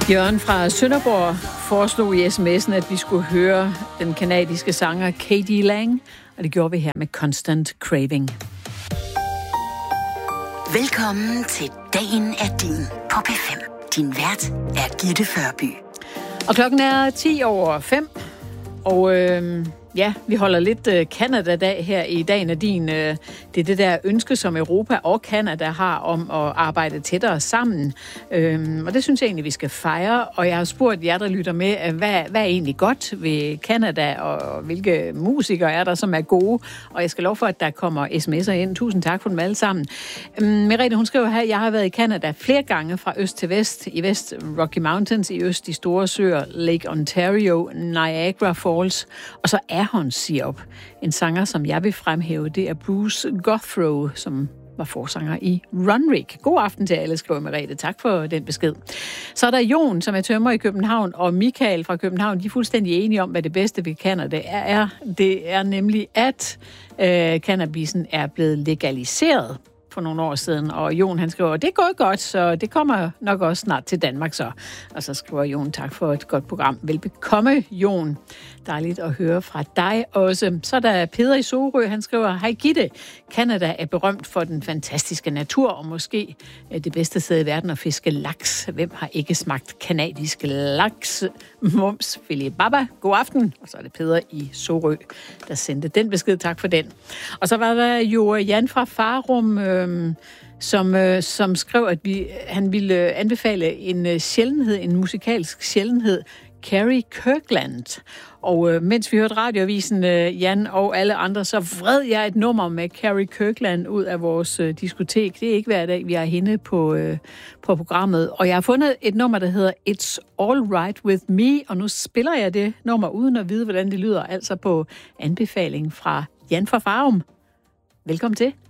Jørgen fra Sønderborg foreslog i sms'en, at vi skulle høre den kanadiske sanger K.D. Lang, og det gjorde vi her med Constant Craving. Velkommen til Dagen er din på P5. Din vært er Gitte Førby. Og klokken er 5:10, og ja, vi holder lidt Canada-dag her i Dagen er din. Det er det der ønske, som Europa og Canada har om at arbejde tættere sammen. Og det synes jeg egentlig, vi skal fejre. Og jeg har spurgt jer, der lytter med, hvad er egentlig godt ved Canada, og hvilke musikere er der, som er gode. Og jeg skal love for, at der kommer sms'er ind. Tusind tak for dem alle sammen. Merete, hun skriver her, jeg har været i Canada flere gange fra øst til vest. I vest Rocky Mountains, i øst de store søer, Lake Ontario, Niagara Falls, og så Ahorns Sirup. En sanger, som jeg vil fremhæve, det er Bruce Gothrow, som var forsanger i Runrig. God aften til alle, skriver Merete. Tak for den besked. Så er der Jon, som er tømrer i København, og Michael fra København. De er fuldstændig enige om, hvad det bedste ved Canada er. Det er nemlig, at cannabisen er blevet legaliseret for nogle år siden, og Jon han skriver, det er gået godt, så det kommer nok også snart til Danmark så. Og så skriver Jon, tak for et godt program. Velbekomme, Jon. Dejligt at høre fra dig også. Så er der Peder i Sorø, han skriver, hej Gitte, Canada er berømt for den fantastiske natur, og måske det bedste sted i verden at fiske laks. Hvem har ikke smagt kanadisk laks? Mums, Philip Baba, god aften. Og så er det Peder i Sorø, der sendte den besked. Tak for den. Og så var der jo Jan fra Farum, som skrev, at han ville anbefale en sjældenhed, en musikalsk sjældenhed, Carrie Kirkland. Og mens vi hørte radioavisen, Jan og alle andre, så vred jeg et nummer med Carrie Kirkland ud af vores diskotek. Det er ikke hver dag, vi har hende på programmet. Og jeg har fundet et nummer, der hedder It's All Right With Me, og nu spiller jeg det nummer uden at vide, hvordan det lyder, altså på anbefaling fra Jan fra Farum. Velkommen til.